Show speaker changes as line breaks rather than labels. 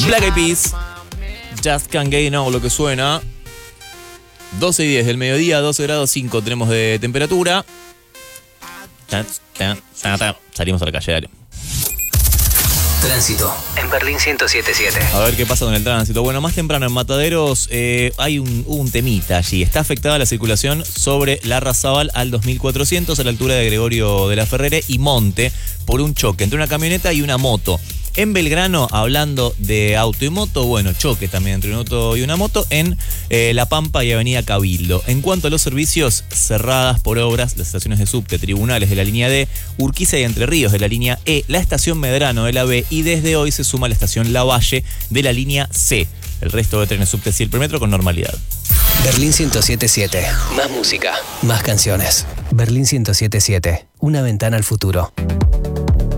Black Eyed Peas, Just Can't Get Enough, lo que suena. 12:10 del mediodía, 12 grados 5 tenemos de temperatura. Salimos a la calle, dale.
Tránsito en Berlín 107.7.
A ver qué pasa con el tránsito. Bueno, más temprano en Mataderos hay un temita allí. Está afectada la circulación sobre Larrazábal al 2400 a la altura de Gregorio de la Ferrere y Monte por un choque entre una camioneta y una moto. En Belgrano, hablando de auto y moto, bueno, choque también entre un auto y una moto en La Pampa y Avenida Cabildo. En cuanto a los servicios, cerradas por obras, las estaciones de subte, tribunales de la línea D, Urquiza y Entre Ríos de la línea E, la estación Medrano de la B y desde hoy se suma la estación Lavalle de la línea C. El resto de trenes subte y el premetro con normalidad.
Berlín 107.7. Más música, más canciones. Berlín 107.7. Una ventana al futuro.